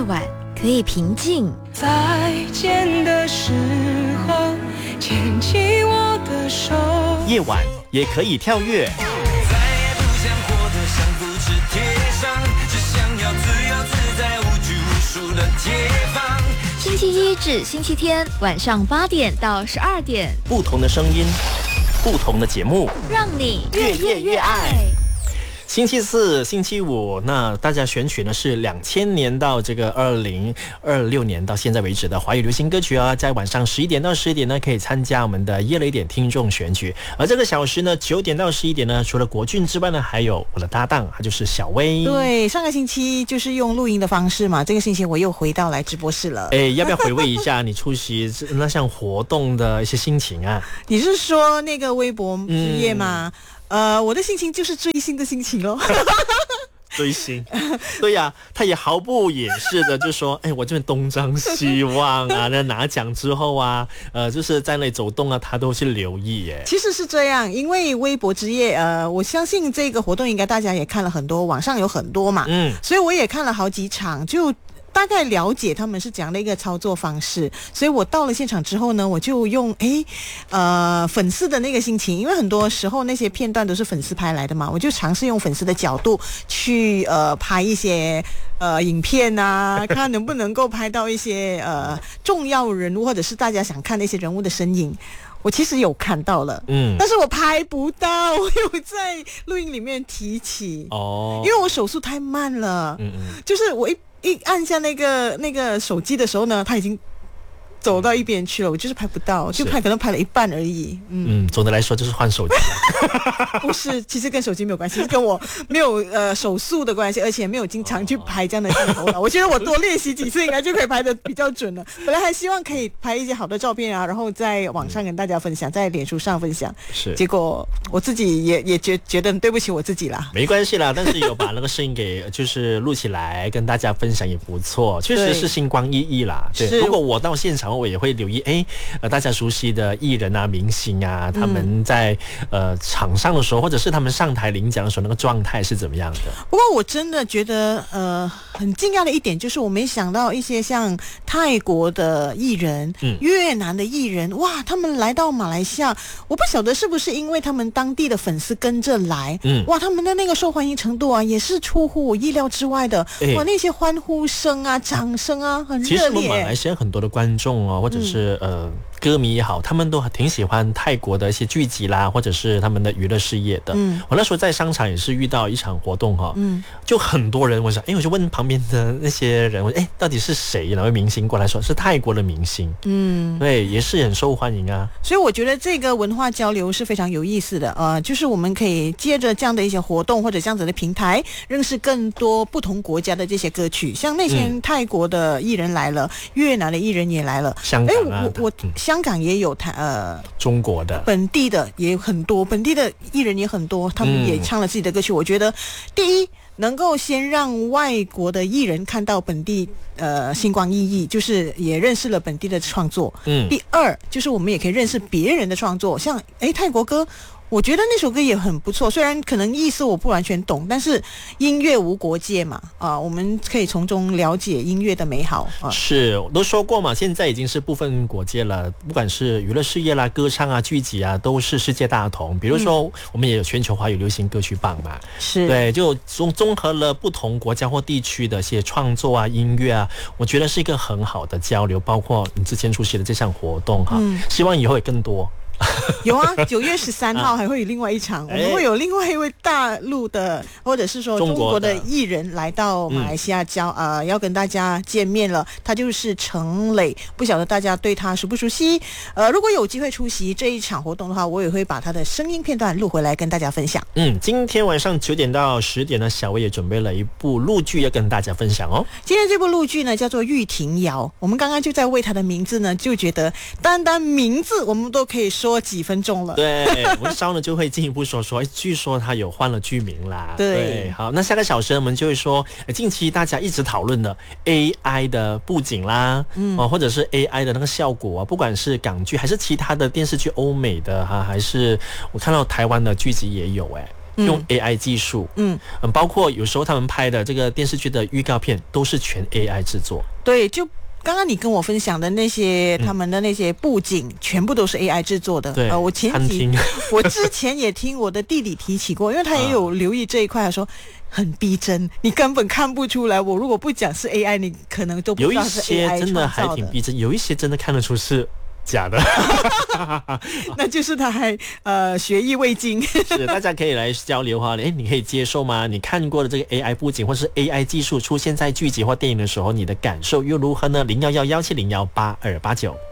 晚可以平静， 再见的时候牵起我的手， 夜晚也可以跳跃， 再也不想活得像复制贴上，只想要自由自在无拘无束的解放。 星期一至星期天晚上8点到12点， 不同的声音，不同的节目， 让你越夜越爱。星期四、星期五，那大家选取呢是2000年到这个2026年到现在为止的华语流行歌曲啊，在晚上11点到12点呢可以参加我们的夜雷点听众选举。而这个小时呢9点到11点呢，除了国俊之外呢，还有我的搭档，他就是小薇。 对，上个星期就是用录音的方式嘛，这个星期我又回到来直播室了。 要不要回味一下你出席那项活动的一些心情啊？ 你是说那个微博之夜吗？我的心情就是追星的心情咯。 追星，对呀，他也毫不掩饰的就说，我这边东张西望啊，那拿奖之后啊，就是在那里走动啊，他都去留意耶。 其实是这样，因为微博之夜，我相信这个活动应该大家也看了很多，网上有很多嘛，所以我也看了好几场，就大概了解他们是怎样的一个操作方式，所以我到了现场之后呢，我就用粉丝的那个心情，因为很多时候那些片段都是粉丝拍来的嘛，我就尝试用粉丝的角度去拍一些影片啊，看能不能够拍到一些重要人物或者是大家想看的一些人物的身影。我其实有看到了，但是我拍不到，我有在录音里面提起因为我手速太慢了，就是我一按下那个手机的时候呢，它已经走到一边去了，我就是拍不到，就可能拍了一半而已。 总的来说就是换手机不是，其实跟手机没有关系，是跟我没有手速的关系，而且没有经常去拍这样的镜头了。我觉得我多练习几次应该就可以拍得比较准了。本来还希望可以拍一些好的照片啊，然后在网上跟大家分享，在脸书上分享。 是， 结果我自己也觉得对不起我自己啦。 没关系啦，但是有把那个声音给就是录起来跟大家分享也不错，确实是星光熠熠啦。对，如果我到现场我也会留意大家熟悉的艺人啊、明星啊，他们在场上的时候，或者是他们上台领奖的时候，那个状态是怎么样的。 不过我真的觉得很惊讶的一点就是，我没想到一些像泰国的艺人、越南的艺人，哇，他们来到马来西亚，我不晓得是不是因为他们当地的粉丝跟着来，哇，他们的那个受欢迎程度啊，也是出乎我意料之外的。哇，那些欢呼声啊、掌声啊，很热烈。 其实我们马来西亚很多的观众或者是歌迷也好，他们都挺喜欢泰国的一些剧集啦，或者是他们的娱乐事业的。我那时候在商场也是遇到一场活动就很多人，我想我就问旁边的那些人，我到底是谁？哪位明星过来说是泰国的明星？对，也是很受欢迎啊。 所以我觉得这个文化交流是非常有意思的。就是我们可以借着这样的一些活动或者这样子的平台，认识更多不同国家的这些歌曲。像那些泰国的艺人来了，越南的艺人也来了， 香港啊， 香港也有中国的本地的也很多，本地的艺人也很多，他们也唱了自己的歌曲。我觉得第一，能够先让外国的艺人看到本地星光熠熠，就是也认识了本地的创作。第二，就是我们也可以认识别人的创作，像泰国歌。我觉得那首歌也很不错，虽然可能意思我不完全懂，但是音乐无国界嘛，我们可以从中了解音乐的美好。 是，我都说过嘛，现在已经是不分国界了，不管是娱乐事业啦、歌唱啊、剧集啊，都是世界大同。比如说，我们也有全球华语流行歌曲榜嘛， 是对，就综合了不同国家或地区的一些创作啊、音乐啊，我觉得是一个很好的交流。包括你之前出席的这项活动希望以后也更多。 有啊，9月13号还会有另外一场，我们会有另外一位大陆的或者是说中国的艺人来到马来西亚要跟大家见面了。他就是程磊，不晓得大家对他熟不熟悉？如果有机会出席这一场活动的话，我也会把他的声音片段录回来跟大家分享。 今天晚上9点到10点呢，小薇也准备了一部陆剧要跟大家分享哦。 今天这部陆剧呢叫做《玉婷瑶》，我们刚刚就在为他的名字呢就觉得单单名字我们都可以说几分钟了。 对，我们稍呢就会进一步说据说他有换了剧名啦。 对， 好，那下个小时我们就会说近期大家一直讨论的 AI 的布景啦，或者是 AI 的那个效果啊，不管是港剧还是其他的电视剧，欧美的还是我看到台湾的剧集也有用 AI 技术，包括有时候他们拍的这个电视剧的预告片都是全 AI 制作。 对，就刚刚你跟我分享的那些他们的那些布景，全部都是 AI 制作的。 对， 我之前也听我的弟弟提起过，因为他也有留意这一块，他说很逼真，你根本看不出来。我如果不讲是 AI， 你可能都不知道是 AI 创造的。 有一些真的还挺逼真，有一些真的看得出是假的那就是他还学艺未精。 是，大家可以来交流哈，你可以接受吗？你看过的这个 AI 布景或是 AI 技术出现在剧集或电影的时候，你的感受又如何呢？0111701829